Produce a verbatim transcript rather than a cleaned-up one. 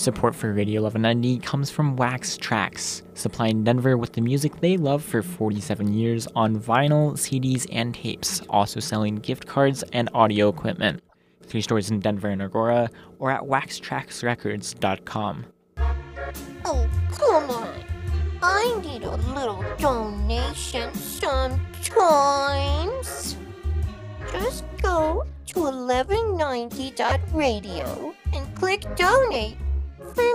Support for Radio eleven ninety comes from Wax Trax, supplying Denver with the music they love for forty-seven years on vinyl, C Ds, and tapes, also selling gift cards and audio equipment. Three stores in Denver and Aurora, or at wax trax records dot com. Oh, come on. I need a little donation sometimes. Just go to eleven ninety dot radio and click donate